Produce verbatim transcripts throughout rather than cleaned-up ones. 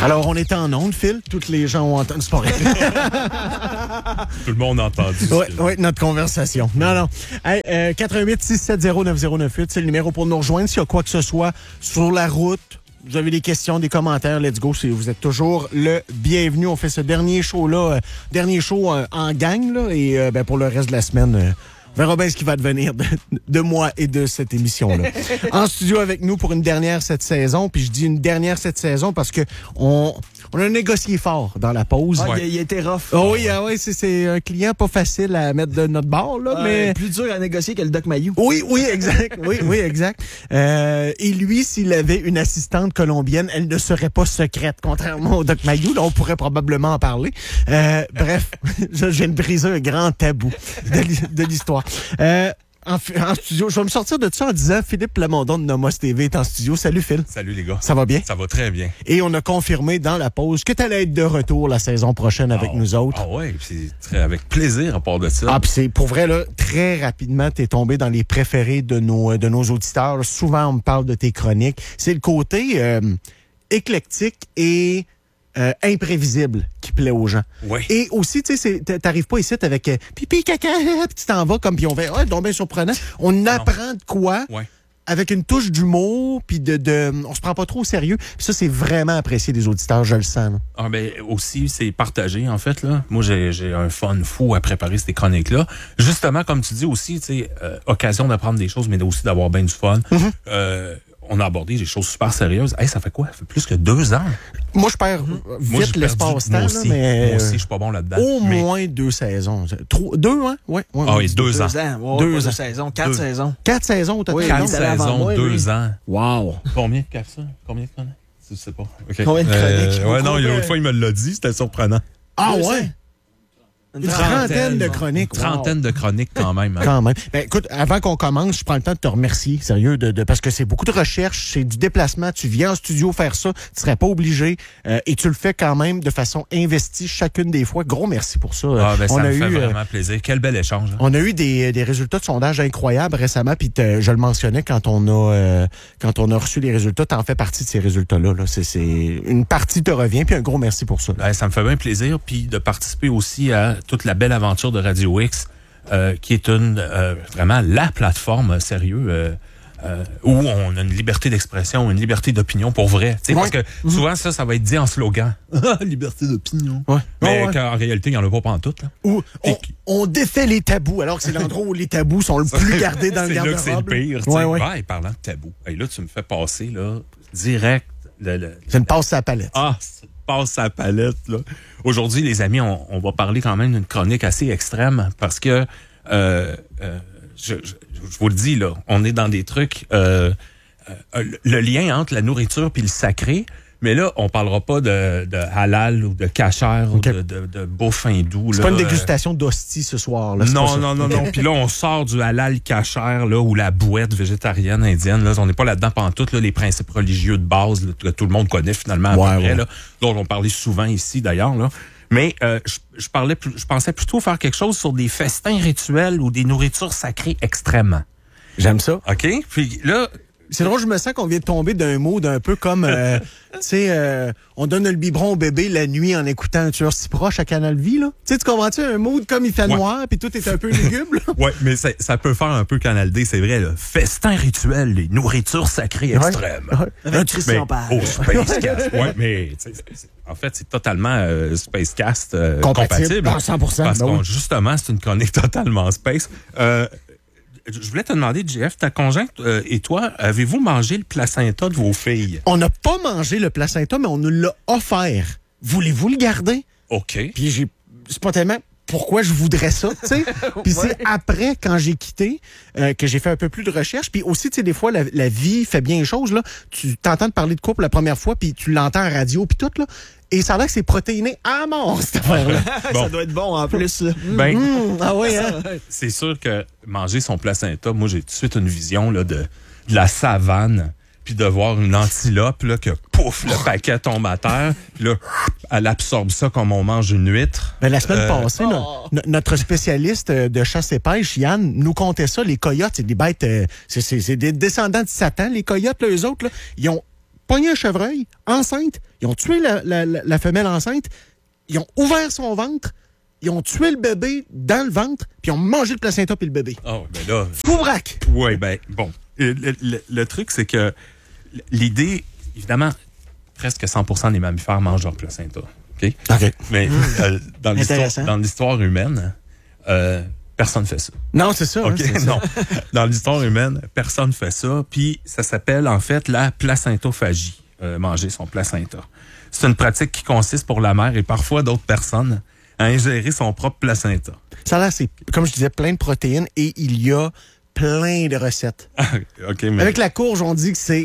Alors, on est en onde, Phil. Toutes les gens ont entendu. C'est pas vrai. Tout le monde a entendu. Oui, ouais, notre conversation. Non, non. Hey, euh, quatre un huit six sept zéro neuf zéro neuf huit, c'est le numéro pour nous rejoindre. S'il y a quoi que ce soit sur la route, vous avez des questions, des commentaires, let's go. C'est, vous êtes toujours le bienvenu. On fait ce dernier show-là, euh, dernier show euh, en gang, là, et euh, ben, pour le reste de la semaine... Euh, On verra bien ce qui va devenir de, de moi et de cette émission-là. En studio avec nous pour une dernière cette saison, puis je dis une dernière cette saison parce que on, on a négocié fort dans la pause. Ah, ouais. il, il était rough. Oh oui, ah oui, c'est, c'est un client pas facile à mettre de notre bord, là, euh, mais... Plus dur à négocier que le Doc Mayou. Oui, oui, exact. Oui, oui, exact. Euh, et lui, s'il avait une assistante colombienne, elle ne serait pas secrète, contrairement au Doc Mayou. Là, on pourrait probablement en parler. Euh, bref, je viens de briser un grand tabou de, de l'histoire. Euh, en, en studio, je vais me sortir de ça en disant Philippe Plamondon de Nomos T V est en studio. Salut Phil. Salut les gars. Ça va bien? Ça va très bien. Et on a confirmé dans la pause que tu allais être de retour la saison prochaine avec oh, nous autres. Ah ouais, c'est très avec plaisir à part de ça. Ah, puis c'est pour vrai là, très rapidement, t'es tombé dans les préférés de nos de nos auditeurs. Souvent, on me parle de tes chroniques. C'est le côté euh, éclectique et Euh, imprévisible qui plaît aux gens. Oui. Et aussi, tu sais, t'arrives pas ici avec euh, pipi, caca, puis tu t'en vas comme, puis on fait, ouais, donc bien surprenant. On non. apprend de quoi ouais. avec une touche d'humour, puis de, de, on se prend pas trop au sérieux. Puis ça, c'est vraiment apprécié des auditeurs, je le sens. Là. Ah ben aussi, c'est partagé, en fait, là. Moi, j'ai, j'ai un fun fou à préparer ces chroniques-là. Justement, comme tu dis aussi, tu sais, euh, occasion d'apprendre des choses, mais aussi d'avoir bien du fun. Mm-hmm. Euh, on a abordé des choses super sérieuses. Hey, ça fait quoi? Ça fait plus que deux ans. Moi, je perds mmh. vite moi, l'espace-temps. Moi aussi, là, mais moi aussi, je suis pas bon là-dedans. Au mais... moins deux saisons. Trois, deux, hein? Ouais, ouais, ah oui, deux, deux ans. ans. Ouais, deux, deux ans. saisons. Quatre deux. saisons. Quatre saisons au total. Oui, quatre saisons, moi, deux oui. ans. Wow. Combien de ça? Combien de chroniques? Je sais pas. Okay. Combien de chroniques? Euh, ouais, non, l'autre fois, il me l'a dit, c'était surprenant. Ah ouais? Une trentaine, trentaine de chroniques. Une trentaine wow. de chroniques quand même. Hein. Quand même. Ben, écoute, avant qu'on commence, je prends le temps de te remercier, sérieux, de, de parce que c'est beaucoup de recherche, c'est du déplacement. Tu viens en studio faire ça, tu serais pas obligé, euh, et tu le fais quand même de façon investie chacune des fois. Gros merci pour ça. Ah, ben, on ça a me eu, fait vraiment plaisir. Quel bel échange. Hein? On a eu des, des résultats de sondage incroyables récemment, puis je le mentionnais quand on a euh, quand on a reçu les résultats. T'en fais partie de ces résultats-là. Là. C'est, c'est une partie te revient, puis un gros merci pour ça. Ben, ça me fait bien plaisir, puis de participer aussi à toute la belle aventure de Radio X, euh, qui est une euh, vraiment la plateforme sérieux euh, euh, où on a une liberté d'expression, une liberté d'opinion pour vrai. Ouais. Parce que mm-hmm. souvent, ça, ça va être dit en slogan. Liberté d'opinion. Ouais. Mais ouais. en réalité, il n'y en a pas pantoute. Là. Où on, on défait les tabous, alors que c'est l'endroit où les tabous sont le plus gardés dans le garde-robe. C'est là que c'est le pire. Ouais, ouais. Ouais, parlant de tabous, hey, là, tu me fais passer là, direct. Le, le, c'est une passe à la palette. Ah, passe à la palette, là. Aujourd'hui, les amis, on, on va parler quand même d'une chronique assez extrême parce que, euh, euh, je, je, je vous le dis, là, on est dans des trucs, euh, euh, le lien entre la nourriture puis le sacré, mais là, on parlera pas de, de halal ou de kasher okay. ou de, de, de bouffe hindoue. C'est là, pas une dégustation d'hostie ce soir. Là, non, non, non, non, non. Puis là, on sort du halal kasher là, ou la bouette végétarienne indienne. Là, on n'est pas là-dedans pantoute. Là, les principes religieux de base là, que tout le monde connaît finalement à ouais, peu près. Ouais. Là, dont on parlait souvent ici d'ailleurs. Là. Mais euh, je, je, parlais, je pensais plutôt faire quelque chose sur des festins rituels ou des nourritures sacrées extrêmement. J'aime ça. OK? Puis là... C'est drôle, je me sens qu'on vient de tomber d'un mot d'un peu comme, euh, tu sais, euh, on donne le biberon au bébé la nuit en écoutant un tueur si proche à Canal Vie, là. Tu sais, tu comprends-tu un mot comme il fait ouais. noir, puis tout est un peu lugubre, là? Oui, mais ça, ça peut faire un peu Canal D, c'est vrai, là. Festin rituel, les nourritures sacrées extrêmes. Ouais. Ouais. Avec Christian Page. Oh, Spacecast. Oui, mais en fait, c'est totalement euh, Spacecast euh, compatible. compatible. cent pour cent. Parce ben que oui. justement, c'est une chronique totalement space. Euh, Je voulais te demander, J F, ta conjointe euh, et toi, avez-vous mangé le placenta de vos filles? On n'a pas mangé le placenta, mais on nous l'a offert. Voulez-vous le garder? OK. Puis j'ai spontanément, pourquoi je voudrais ça, tu sais? Puis ouais. c'est après, quand j'ai quitté, euh, que j'ai fait un peu plus de recherche. Puis aussi, tu sais, des fois, la, la vie fait bien les choses, là. Tu t'entends de parler de couple la première fois, puis tu l'entends en radio, puis tout, là. Et ça a l'air que c'est protéiné à mort, cette affaire-là. Bon. Ça doit être bon, en plus. Ben, mmh, ah oui, hein? C'est sûr que manger son placenta, moi, j'ai tout de suite une vision là, de, de la savane, puis de voir une antilope, là, que pouf, le paquet tombe à terre, puis là, elle absorbe ça comme on mange une huître. Ben, la semaine euh, passée, oh. no, notre spécialiste de chasse et pêche, Yann, nous contait ça. Les coyotes, c'est des bêtes, euh, c'est, c'est, c'est des descendants de Satan. Les coyotes, là, eux autres, là, ils ont pogné un chevreuil enceinte, ils ont tué la, la, la, la femelle enceinte, ils ont ouvert son ventre, ils ont tué le bébé dans le ventre, puis ils ont mangé le placenta puis le bébé. Oh, ben là... Fou braque! Oui, ben bon. Le, le, le truc, c'est que l'idée, évidemment, presque cent pour cent des mammifères mangent leur placenta. OK? OK. Mais euh, dans, l'histoire, Intéressant. dans l'histoire humaine, euh, personne ne fait ça. Non, c'est ça. OK? hein, c'est ça. Non. Dans l'histoire humaine, personne ne fait ça. Puis ça s'appelle, en fait, la placentophagie, euh, manger son placenta. C'est une pratique qui consiste pour la mère et parfois d'autres personnes à ingérer son propre placenta. Ça a l'air, c'est, comme je disais, plein de protéines et il y a plein de recettes. OK, mais... Avec la courge, on dit que c'est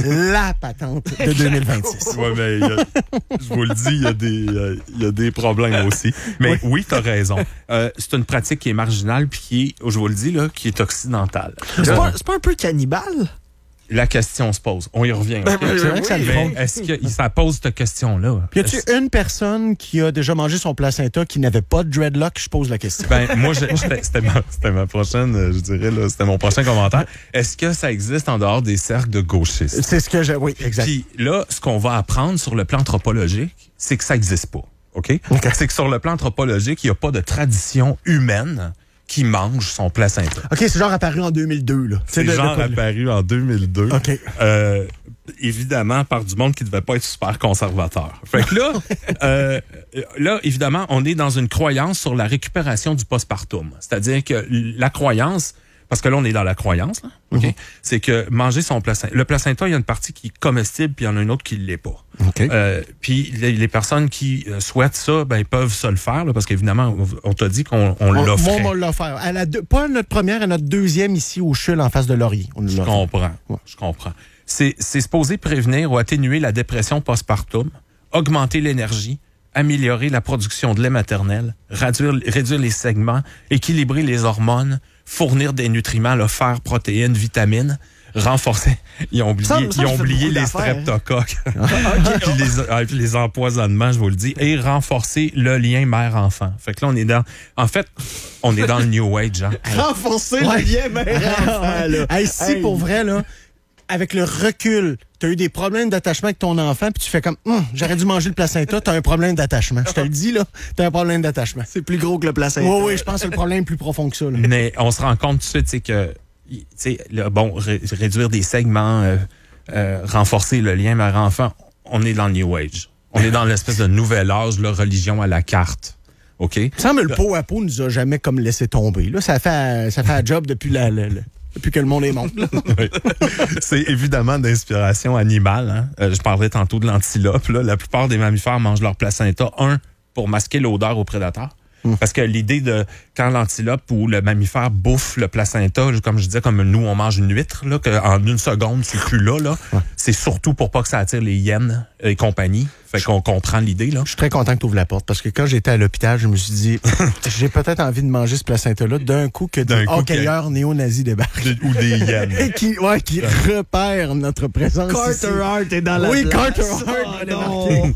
la patente de deux mille vingt-six. Ouais, mais il y a- je vous le dis, il y a des, euh, il y a des problèmes aussi. Mais oui, tu as raison. Euh, c'est une pratique qui est marginale puis qui est, je vous le dis, là, qui est occidentale. C'est Là, pas, c'est pas un peu cannibale? la question se pose. On y revient. Ben, OK? ben, C'est vrai que ça le Mais fond. est-ce que ça pose cette question-là? Puis y a-tu une personne qui a déjà mangé son placenta qui n'avait pas de dreadlock? Je pose la question. Ben, moi, je- j'étais- c'était ma, c'était ma prochaine, euh, je dirais, là, c'était mon prochain commentaire. Est-ce que ça existe en dehors des cercles de gauchistes? C'est ce que j'ai. Oui, exact. Puis là, ce qu'on va apprendre sur le plan anthropologique, c'est que ça n'existe pas. OK? OK. C'est que sur le plan anthropologique, il n'y a pas de tradition humaine qui mange son placenta. OK, c'est genre apparu en deux mille deux, là. C'est de- de genre quoi, là? apparu en deux mille deux. OK. Euh, évidemment, par du monde qui devait pas être super conservateur. Fait que là, euh, là, évidemment, on est dans une croyance sur la récupération du postpartum. C'est-à-dire que la croyance, parce que là, on est dans la croyance, là, OK? Mm-hmm. C'est que manger son placenta... Le placenta, il y a une partie qui est comestible, puis il y en a une autre qui ne l'est pas. OK. Euh, puis les, les personnes qui euh, souhaitent ça, ben, ils peuvent se le faire, là, parce qu'évidemment, on, on t'a dit qu'on on On- l'offrait. Moi, on l'a offert. À la deux- pas à notre première, à notre deuxième ici au Chul en face de Laurier. On nous Je l'a offert. comprends. Ouais. Je comprends. C'est, c'est supposé prévenir ou atténuer la dépression postpartum, augmenter l'énergie, améliorer la production de lait maternel, réduire, réduire les segments, équilibrer les hormones, fournir des nutriments, le fer, protéines, vitamines, renforcer. Ils ont oublié, Ça me- ça ils me ont fait oublié beaucoup les d'affaires. streptocoques, puis, les, ah, puis les empoisonnements, je vous le dis, et renforcer le lien mère-enfant. Fait que là, on est dans... En fait, on est dans le New Age. Hein. Renforcer Ouais. le lien mère-enfant, là. Hey, si, Hey. pour vrai, là, avec le recul, t'as eu des problèmes d'attachement avec ton enfant, puis tu fais comme, Hum, j'aurais dû manger le placenta, t'as un problème d'attachement. Je te le dis, là, t'as un problème d'attachement. C'est plus gros que le placenta. Oui, oui, je pense que le problème est plus profond que ça. Là. Mais on se rend compte tout de suite, c'est que, tu sais, le- bon, ré- réduire des segments, euh, euh, renforcer le lien mère-enfant, on est dans le New Age. On est dans l'espèce de nouvel âge, la religion à la carte. OK? Il me semble que le pot à pot nous a jamais comme laissé tomber. Là, ça fait, ça fait un job depuis la, la- la- depuis que le monde est monde. là. Oui. C'est évidemment d'inspiration animale. Hein? Euh, je parlais tantôt de l'antilope. Là. La plupart des mammifères mangent leur placenta, un, pour masquer l'odeur aux prédateurs. Parce que l'idée de quand l'antilope ou le mammifère bouffe le placenta, comme je disais, comme nous on mange une huître, là, qu'en une seconde c'est plus là, là c'est surtout pour pas que ça attire les hyènes et compagnie. Fait qu'on comprend l'idée là. Je suis très content que tu ouvres la porte parce que quand j'étais à l'hôpital, je me suis dit, j'ai peut-être envie de manger ce placenta-là d'un coup que D'un des coup hockeyeurs néo-nazis débarquent. De- ou des hyènes. Et qui, ouais, qui repèrent notre présence ici. Carter Hart est dans la Oui, place. Carter Hart Oh, est non.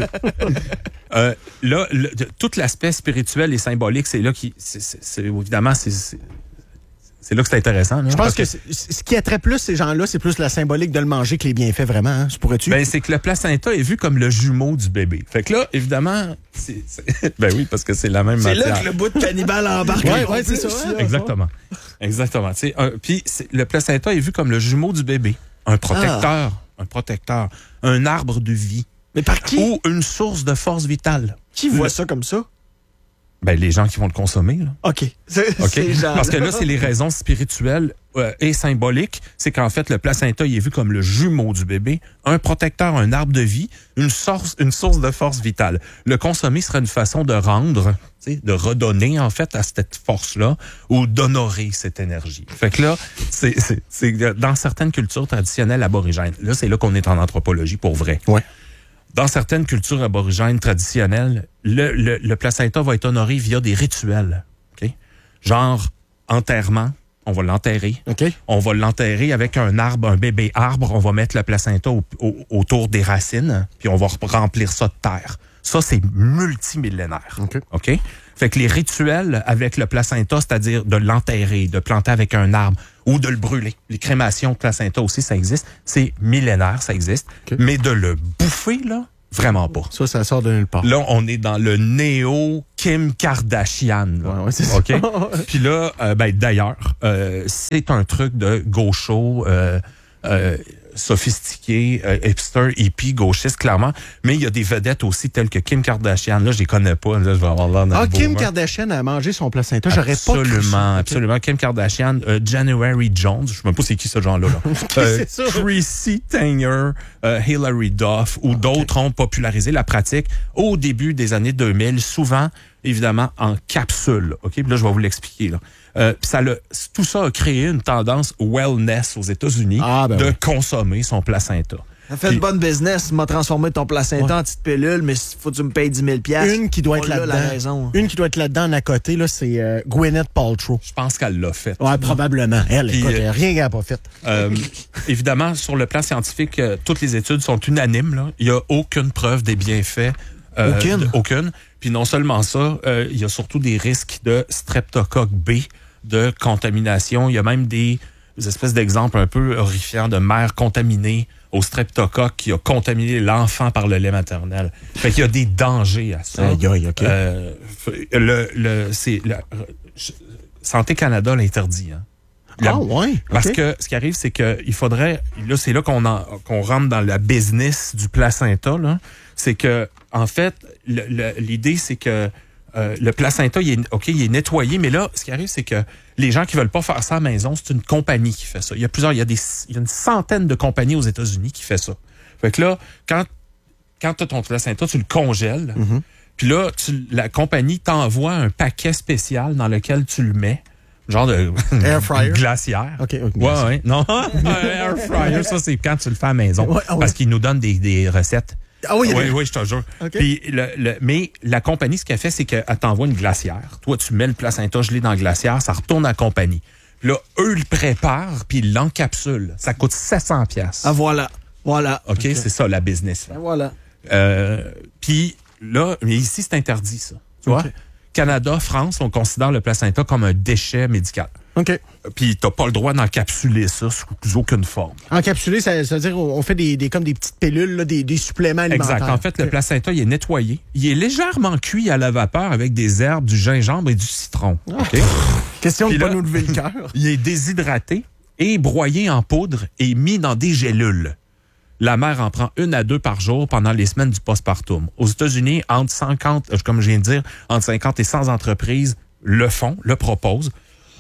Euh, là, le- de- tout l'aspect spirituel et symbolique, c'est là qui, c'est, c'est- c'est- évidemment, c'est, c'est, c'est là que c'est intéressant. Là, Je pense parce que c'est- ce qui attrait plus ces gens-là, c'est plus la symbolique de le manger que les bienfaits, vraiment. Hein? Se pourrais-tu? Ben, c'est que le placenta est vu comme le jumeau du bébé. Fait que là, évidemment, c'est, c'est- ben oui, parce que c'est la même C'est matière. là que le bout de cannibale embarque. Ouais, en ouais, c'est plus, ça, là. Exactement. Exactement. Tu sais, un- Puis c'est- le placenta est vu comme le jumeau du bébé. Un protecteur. Un protecteur. Un arbre de vie. Mais par qui? Ou une source de force vitale. Qui voit ça comme ça? Ben, les gens qui vont le consommer, là. OK. C'est, OK? ces gens-là. Parce que là, c'est les raisons spirituelles euh, et symboliques. C'est qu'en fait, le placenta, il est vu comme le jumeau du bébé, un protecteur, un arbre de vie, une source, une source de force vitale. Le consommer serait une façon de rendre, tu sais, de redonner, en fait, à cette force-là ou d'honorer cette énergie. Fait que là, c'est, c'est, c'est dans certaines cultures traditionnelles aborigènes. Là, c'est là qu'on est en anthropologie pour vrai. Ouais. Dans certaines cultures aborigènes traditionnelles, le, le, le placenta va être honoré via des rituels. OK? Genre, enterrement, on va l'enterrer. OK. On va l'enterrer avec un arbre, un bébé arbre. On va mettre le placenta au, au, autour des racines, puis on va remplir ça de terre. Ça, c'est multimillénaire. OK. OK? Fait que les rituels avec le placenta, c'est-à-dire de l'enterrer, de planter avec un arbre ou de le brûler. Les crémations de placenta aussi, ça existe. C'est millénaire, ça existe. OK. Mais de le bouffer, là, vraiment pas. Ça, ça sort de nulle part. Là, on est dans le néo-Kim Kardashian. Là. Ouais, ouais, c'est ça. OK? Puis là, euh, ben, d'ailleurs, euh, c'est un truc de gaucho, euh, euh, sophistiqué, euh, hipster, hippie, gauchiste, clairement. Mais il y a des vedettes aussi telles que Kim Kardashian. Là, je les connais pas. Là, je vais avoir l'air d'un Ah, Kim boomer. Kardashian a mangé son placenta. J'aurais pas cru Absolument, ça. OK. absolument. Kim Kardashian, euh, January Jones, je ne sais même pas c'est qui ce genre-là. Là. Euh, c'est ça. Chrissy Teigen, euh, Hilary Duff ou d'autres ont popularisé la pratique au début des années deux mille, souvent, évidemment, en capsule. OK? Puis là, je vais vous l'expliquer. Là. Euh, puis ça le, tout ça a créé une tendance wellness aux États-Unis Ah, ben de oui. consommer son placenta. Ça fait Puis- une bonne business. M'a transformé ton placenta Ouais. en petite pilule, mais faut que tu me payes dix mille piastres. Une qui doit être Oh là, la là-dedans. raison. Une qui doit être là-dedans à côté, là, c'est euh, Gwyneth Paltrow. Je pense qu'elle l'a fait. Ouais, probablement. Elle, Puis, écoute, euh, elle, rien qu'elle n'a pas fait. Euh, évidemment, sur le plan scientifique, euh, toutes les études sont unanimes. Là. Il n'y a aucune preuve des bienfaits. euh, Aucune? de- aucune. Puis non seulement ça, euh, il y a surtout des risques de streptocoque B, de contamination. Il y a même des, des espèces d'exemples un peu horrifiants de mères contaminées au streptocoque qui a contaminé l'enfant par le lait maternel. Fait qu'il y a des dangers à ça. Aïe, aïe, OK. Euh, le, le, c'est, le, Santé Canada l'interdit. Hein. La- Ah, ouais. Parce OK. que ce qui arrive, c'est que il faudrait, là, c'est là qu'on en- qu'on rentre dans la business du placenta, là. C'est que, en fait, le- le- l'idée, c'est que euh, le placenta, il est, OK, il est nettoyé, mais là, ce qui arrive, c'est que les gens qui veulent pas faire ça à la maison, c'est une compagnie qui fait ça. Il y a plusieurs, il y a des, il y a une centaine de compagnies aux États-Unis qui fait ça. Fait que là, quand, quand tu as ton placenta, tu le congèles, Mm-hmm. puis là, tu, la compagnie t'envoie un paquet spécial dans lequel tu le mets. Genre de Air fryer. glaciaire. OK, OK. Ouais, ouais. Non, un air fryer, ça, c'est quand tu le fais à la maison. Ouais, ah ouais. Parce qu'ils nous donnent des, des recettes. Ah oui, il y a oui, des- oui, je te jure. OK. Puis le, le, mais la compagnie, ce qu'elle fait, c'est qu'elle t'envoie une glacière. Toi, tu mets le placenta gelé dans la glacière, ça retourne à la compagnie. Puis là, eux le préparent, puis ils l'encapsulent. Ça coûte sept cents piastres. Ah, voilà. Voilà. OK, c'est ça, la business. là. Ben, voilà. Euh, puis là, mais ici, c'est interdit, ça. Tu vois? OK. Canada, France, on considère le placenta comme un déchet médical. OK. Puis t'as pas le droit d'encapsuler ça sous aucune forme. Encapsulé, ça, ça veut dire on fait des, des, comme des petites pilules, là, des, des suppléments alimentaires. Exact. En fait, le OK. placenta, il est nettoyé. Il est légèrement cuit à la vapeur avec des herbes, du gingembre et du citron. OK? Question de Puis pas là- nous lever le cœur. Il est déshydraté et broyé en poudre et mis dans des gélules. La mère en prend une à deux par jour pendant les semaines du postpartum. Aux États-Unis, entre cinquante, euh, comme je viens de dire, entre cinquante et cent entreprises le font, le proposent.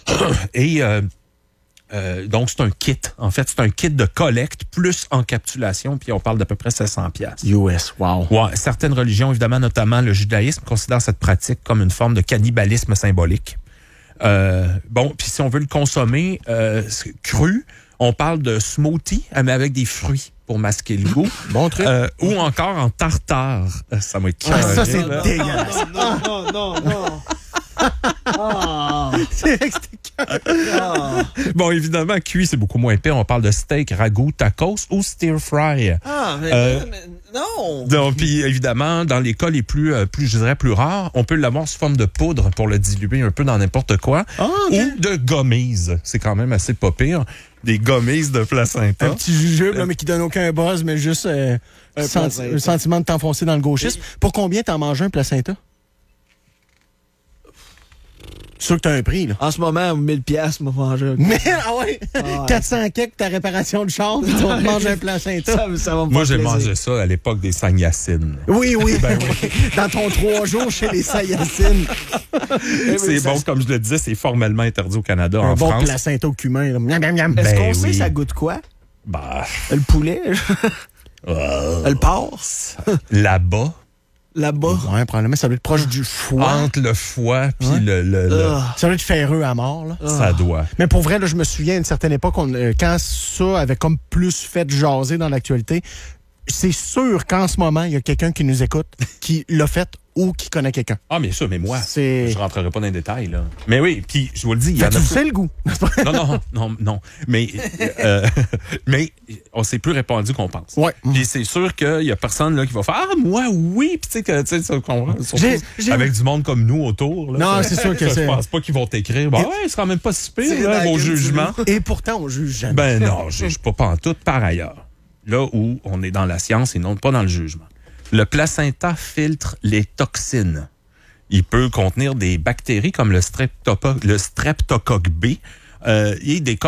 Et euh, euh, donc, c'est un kit. En fait, c'est un kit de collecte plus encapsulation, puis on parle d'à peu près sept cents piastres. U S, wow. Ouais, certaines religions, évidemment, notamment le judaïsme, considèrent cette pratique comme une forme de cannibalisme symbolique. Euh, bon, puis si on veut le consommer euh, cru, on parle de smoothie, mais avec des fruits pour masquer le goût. Bon truc. Euh, ou encore en tartare. Euh, Ça va être Ah, ça, carré, c'est là. dégueulasse. Non, non, non, non. Ah, C'est vrai que c'était cœur. ah. Bon, évidemment, cuit, c'est beaucoup moins pire. On parle de steak, ragoût, tacos ou stir fry. Ah, mais, Euh, mais non. Donc, puis évidemment, dans les cas les plus, euh, plus, je dirais, plus rares, on peut l'avoir sous forme de poudre pour le diluer un peu dans n'importe quoi. Ah, OK. Ou de gommise. C'est quand même assez pas pire. Des gommises de placenta. Un petit jujube, là, mais qui donne aucun buzz, mais juste euh, Un senti- placenta. un sentiment de t'enfoncer dans le gauchisme. Pour combien t'en manges un placenta? Sûr que t'as un prix, là. En ce moment, mille piastres, m'a mangé. Mais, ah ouais, ouais. quatre cents kek, ta réparation de char, puis tu vas te manger un placenta. Ça, ça va me Moi, faire j'ai plaisir. mangé ça à l'époque des Sagnacines. Oui, oui, oui. Dans ton trois jours chez les Saiyacines. C'est bon, comme je le disais, c'est formellement interdit au Canada, Un en bon France. placenta au cumin. Là. Miam, miam, miam. Est-ce Ben qu'on sait oui. ça goûte quoi? Bah, Le poulet? euh, Le porc? là-bas, Là-bas? Ouais, probablement, ça doit être proche du foie. entre le foie puis Ouais. le, le, le- Ah. Ça doit être ferreux à mort, là. ça doit. Mais pour vrai, là, je me souviens à une certaine époque, on, euh, quand ça avait comme plus fait jaser dans l'actualité, c'est sûr qu'en ce moment, il y a quelqu'un qui nous écoute, qui l'a fait ou qui connaît quelqu'un. Ah, bien sûr, mais moi, C'est- je rentrerai pas dans les détails, là. Mais oui, puis je vous le dis, il y Fait en que a... tu sais le goût. Non, non, non, non. Mais, euh, mais on s'est plus répandu qu'on pense. Ouais. Puis c'est sûr qu'il y a personne là, qui va faire « Ah, moi, oui! » Puis tu sais, que, tu sais, ça comprend. Surtout J'ai- j'ai- avec du monde comme nous autour. Là, Non, ça- c'est sûr que ça, c'est- Je pense pas qu'ils vont t'écrire. Bah ouais, ce sera même pas si pire, C'est là, dans vos quel jugements. Et pourtant, on juge jamais. Ben non, je juge pas pantoute par ailleurs. Là où on est dans la science et non pas dans le jugement. Le placenta filtre les toxines. Il peut contenir des bactéries comme le, streptopo- le streptocoque B. Euh, et des